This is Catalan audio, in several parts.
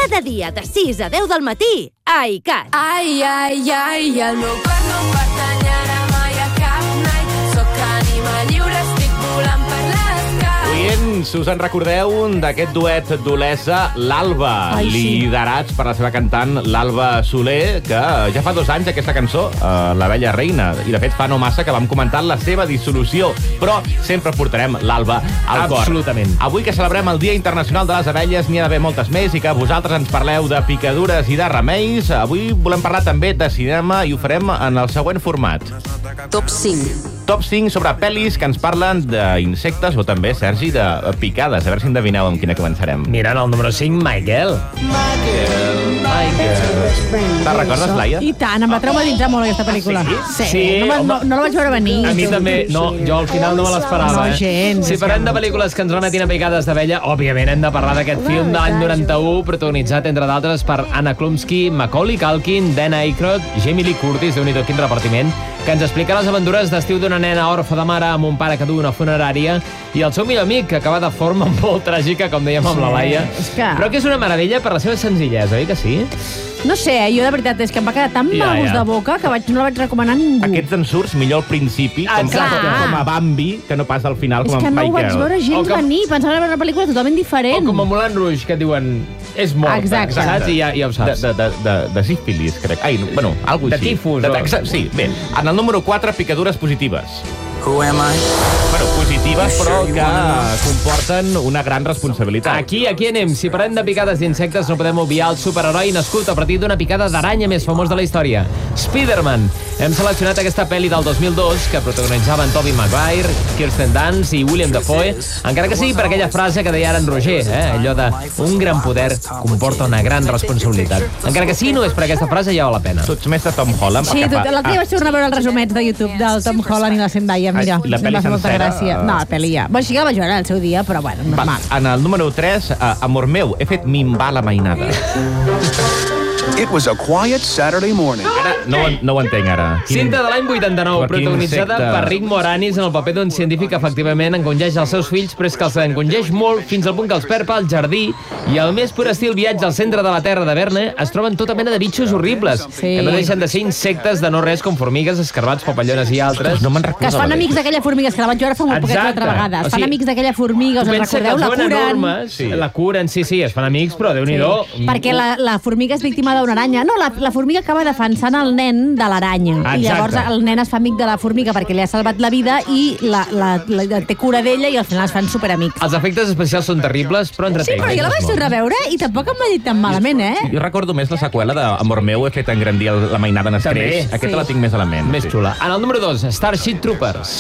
Cada dia de 6 a 10 del matí a ICAT. Ai, ai, ai, el meu cor no pertanyarà mai a cap night. Soc ànima lliure, estic volant per l'escat. Oients, us en recordeu d'aquest duet d'Olesa, l'Alba, liderats per la seva cantant, l'Alba Soler, que ja fa 2 anys aquesta cançó, La vella reina, i de fet fa no massa que vam comentar la seva dissolució, però sempre portarem l'Alba al cor. Absolutament. Avui que celebrem el Dia Internacional de les Abelles, n'hi ha d'haver moltes més, i que vosaltres ens parleu de picadures i de remeis. Avui volem parlar també de cinema i ho farem en el següent format. Top 5. Top 5 sobre pel·lis que ens parlen d'insectes o també, Sergi, de picades. A veure si endevineu amb quina començarem. Mira, en el número 5, Michael. Te'n recordes, Laia? I tant, em va traumatitzar molt aquesta pel·lícula. Sí, no la vaig veure venir. A mi també, no, jo al final no me l'esperava. No, gens. Si parlem de pel·lícules que ens remetin a picades d'abella, òbviament hem de parlar d'aquest film de l'any 91, protagonitzat, entre d'altres, per Anna Chlumsky, Macaulay Culkin, Dan Aykroyd, Jamie Lee Curtis, déu-n'hi-do quin repartiment, que ens explica les aventures d'estiu d'una nena orfa de mare amb un pare que du una funerària i el seu millor amic, que acaba de forma molt tràgica, com dèiem amb la Laia. Però que és una meravella per la seva senzillesa, oi que sí? No sé, jo de veritat és que em va quedar tan mal gust de boca que no la vaig recomanar a ningú. Aquests en surts millor al principi, com a Bambi, que no pas al final, com a Michael. És que no ho vaig veure gens venir, pensava que era una pel·lícula totalment diferent. O com a Moulin Rouge, que diuen és mort, saps? I ja ho saps. De sífilis, crec. Ai, bueno, algo així. De tifus. Sí, bé. En el número 4, picadures positives. Who am I? Bueno, positives, però que comporten una gran responsabilitat. Aquí anem. Si parlem de picades d'insectes, no podem obviar el superheroi nascut a partir d'una picada d'aranya més famós de la història, Spider-Man. Hem seleccionat aquesta pel·li del 2002 que protagonitzaven Tobey Maguire, Kirsten Dunst i William Dafoe, encara que sigui per aquella frase que deia ara en Roger, allò de un gran poder comporta una gran responsabilitat. Encara que sigui només per aquesta frase ja val la pena. Tu ets més de Tom Holland. Sí, l'altre dia vaig tornar a veure els resumets de YouTube del Tom Holland i la Zendaya. Mira, la pel·li sencera. No, la pel·li ja. Bueno, sí que la vaig veure al seu dia, però bueno, normal. En el número 3, amor meu, he fet minvar la mainada. It was a quiet Saturday morning. No ho entenc, ara. Cinta de l'any 89, protagonitzada per Rick Moranis en el paper d'un científic que efectivament encongeix els seus fills, però és que els encongeix molt fins al punt que els perd pel jardí i al més pur estil viatge al centre de la Terra de Verne es troben tota mena de bitxos horribles, que no deixen de ser insectes de no res com formigues, escarbats, papallones i altres. Que es fan amics d'aquella formigues, que la vaig veure fa molt poquet l'altra vegada. Es fan amics d'aquella formiga, us en recordeu? La curen. La curen, sí, es fan amics, però Déu-n'hi-do. Perquè la formiga és víctima d'una aranya. No, la formiga acaba defensant el nen de l'aranya. I llavors el nen es fa amic de la formiga perquè li ha salvat la vida i té cura d'ella i al final es fan superamics. Els efectes especials són terribles, però entretencs. Sí, però jo la vaig tornar a veure i tampoc em va dir tan malament, Jo recordo més la seqüela d'Amor meu, he fet engrandir la mainada en escreix. Aquesta la tinc més a la ment. Més xula. En el número 2, Starship Troopers.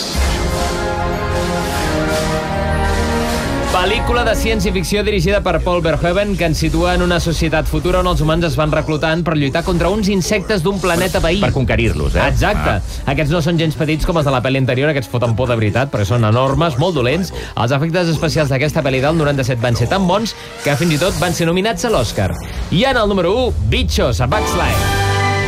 Pel·lícula de ciència-ficció dirigida per Paul Verhoeven que ens situa en una societat futura on els humans es van reclutant per lluitar contra uns insectes d'un planeta veí. Per conquerir-los, Exacte. Aquests no són gens petits com els de la pel·li anterior, aquests foten por de veritat, perquè són enormes, molt dolents. Els efectes especials d'aquesta pel·li del 97 van ser tan bons que fins i tot van ser nominats a l'Oscar. I en el número 1, Bichos, a Bugs Life.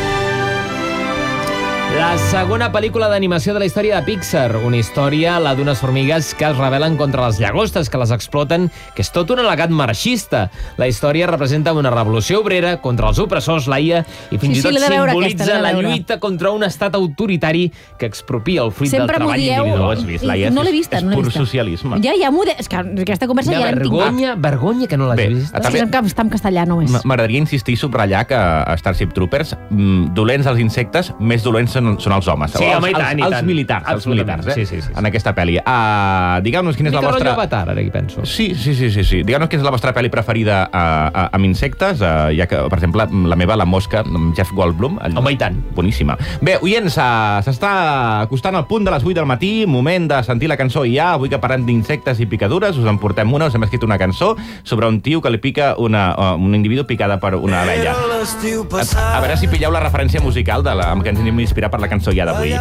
La segona pel·lícula d'animació de la història de Pixar. Una història, la d'unes formigues que es rebel·len contra les llagostes que les exploten, que és tot un al·legat marxista. La història representa una revolució obrera contra els opressors, Laia, i fins i tot simbolitza la lluita contra un estat autoritari que expropia el fruit del treball individual. No l'he vista. És pur socialisme. Ja m'ho... És que aquesta conversa ja l'hem tingut. Vergonya que no l'has vist. Està en castellà només. M'agradaria insistir i subratllar que a Starship Troopers, dolents els insectes, més dolents són els homes. Sí, home, i tant. Els militars, sí. En aquesta pel·li. Digueu-nos quina és la vostra... Mica rotllo Avatar, ara que penso. Sí. Digueu-nos quina és la vostra pel·li preferida amb insectes, ja que, per exemple, la meva, La mosca, amb Jeff Goldblum. Home, i tant. Boníssima. Bé, oients, s'està acostant al punt de les 8 del matí, moment de sentir la cançó ja. Avui que parlem d'insectes i picadures, us en portem una, us hem escrit una cançó sobre un tio que li pica un individu picada per una abella. A veure si pilleu la referència musical amb què ens hem inspirat per la cançó ja d'avui.